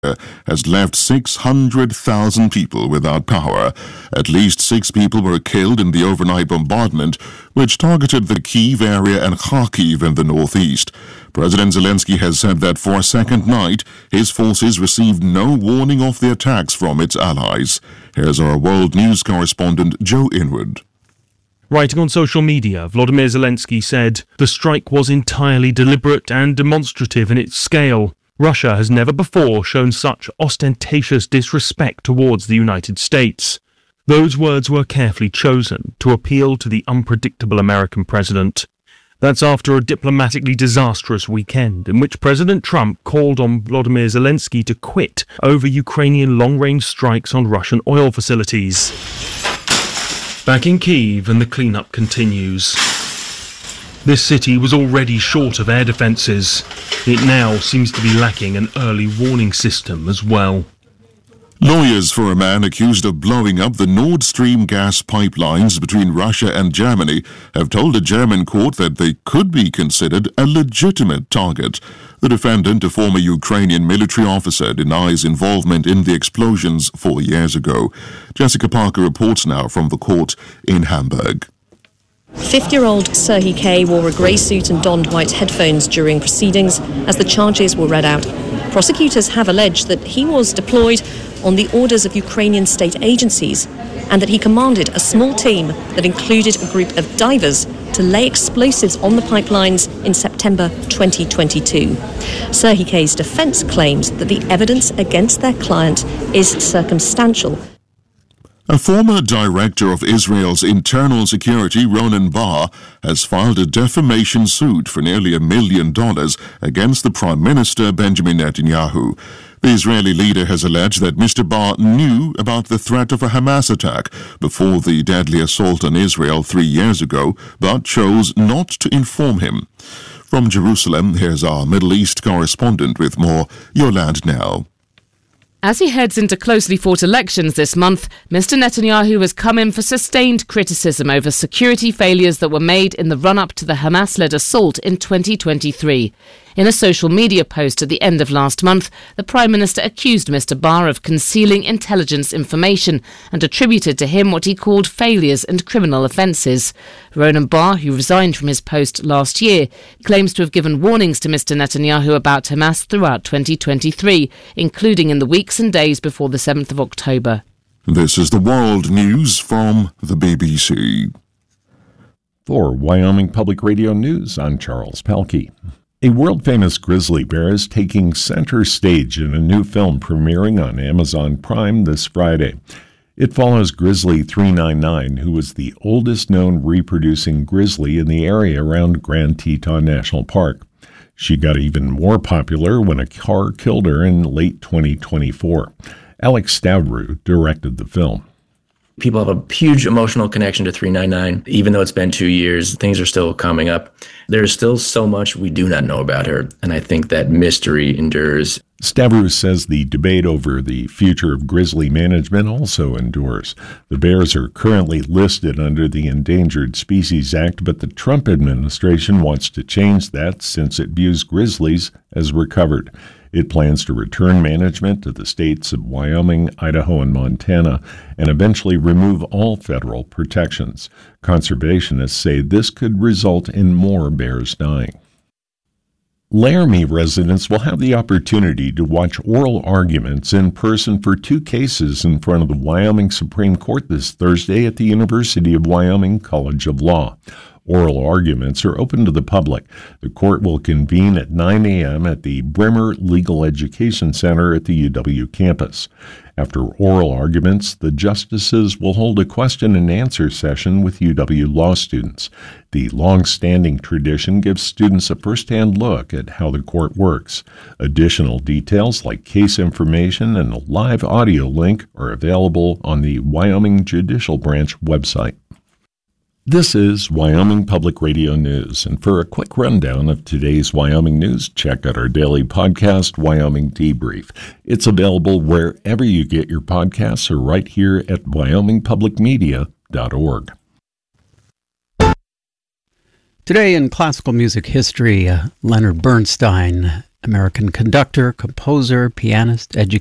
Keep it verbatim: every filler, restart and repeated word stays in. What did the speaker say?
has left six hundred thousand people without power. At least six people were killed in the overnight bombardment, which targeted the Kyiv area and Kharkiv in the northeast. President Zelensky has said that for a second night, his forces received no warning of the attacks from its allies. Here's our world news correspondent, Joe Inwood. Writing on social media, Volodymyr Zelensky said, "The strike was entirely deliberate and demonstrative in its scale. Russia has never before shown such ostentatious disrespect towards the United States." Those words were carefully chosen to appeal to the unpredictable American president. That's after a diplomatically disastrous weekend in which President Trump called on Volodymyr Zelensky to quit over Ukrainian long-range strikes on Russian oil facilities. Back in Kyiv, and the cleanup continues. This city was already short of air defences. It now seems to be lacking an early warning system as well. Lawyers for a man accused of blowing up the Nord Stream gas pipelines between Russia and Germany have told a German court that they could be considered a legitimate target. The defendant, a former Ukrainian military officer, denies involvement in the explosions four years ago. Jessica Parker reports now from the court in Hamburg. fifty-year-old Serhiy K. wore a grey suit and donned white headphones during proceedings as the charges were read out. Prosecutors have alleged that he was deployed on the orders of Ukrainian state agencies and that he commanded a small team that included a group of divers to lay explosives on the pipelines in September twenty twenty-two. Serhiy K.'s defence claims that the evidence against their client is circumstantial. A former director of Israel's internal security, Ronen Bar, has filed a defamation suit for nearly a million dollars against the Prime Minister Benjamin Netanyahu. The Israeli leader has alleged that Mister Bar knew about the threat of a Hamas attack before the deadly assault on Israel three years ago, but chose not to inform him. From Jerusalem, here's our Middle East correspondent with more. Yolande Nell. As he heads into closely fought elections this month, Mister Netanyahu has come in for sustained criticism over security failures that were made in the run-up to the Hamas-led assault in twenty twenty-three. In a social media post at the end of last month, the Prime Minister accused Mister Bar of concealing intelligence information and attributed to him what he called failures and criminal offences. Ronen Bar, who resigned from his post last year, claims to have given warnings to Mister Netanyahu about Hamas throughout twenty twenty-three, including in the weeks and days before the seventh of October. This is the World News from the B B C. For Wyoming Public Radio News, I'm Charles Pelkey. A world-famous grizzly bear is taking center stage in a new film premiering on Amazon Prime this Friday. It follows Grizzly three ninety-nine, who was the oldest known reproducing grizzly in the area around Grand Teton National Park. She got even more popular when a car killed her in late twenty twenty-four. Alex Stavru directed the film. People have a huge emotional connection to three ninety-nine. Even though it's been two years, things are still coming up. There's still so much we do not know about her, and I think that mystery endures. Stavru says the debate over the future of grizzly management also endures. The bears are currently listed under the Endangered Species Act, but the Trump administration wants to change that since it views grizzlies as recovered. It plans to return management to the states of Wyoming, Idaho, and Montana, and eventually remove all federal protections. Conservationists say this could result in more bears dying. Laramie residents will have the opportunity to watch oral arguments in person for two cases in front of the Wyoming Supreme Court this Thursday at the University of Wyoming College of Law. Oral arguments are open to the public. The court will convene at nine a.m. at the Bremer Legal Education Center at the U W campus. After oral arguments, the justices will hold a question and answer session with U W law students. The long-standing tradition gives students a first-hand look at how the court works. Additional details like case information and a live audio link are available on the Wyoming Judicial Branch website. This is Wyoming Public Radio News, and for a quick rundown of today's Wyoming news, check out our daily podcast, Wyoming Debrief. It's available wherever you get your podcasts or right here at wyoming public media dot org. Today in classical music history, uh, Leonard Bernstein American conductor, composer, pianist, educator.